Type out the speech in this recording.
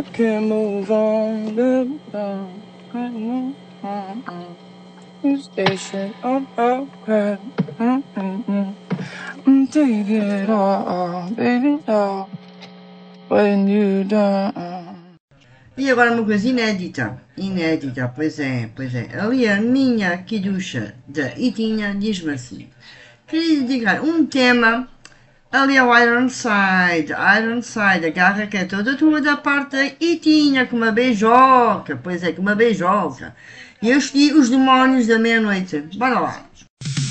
I can't move on. Station on our head. Take it all, baby, all. When you done. E agora uma coisa inédita, pois é. Ali a minha Kiducha da Itinha diz-me assim: queria dedicar um tema ali ao Ironside, a garra que é toda tua da parte da Itinha, com uma beijoca, pois é, com uma beijoca. E eu escolhi Os Demónios da Meia-Noite. Bora lá!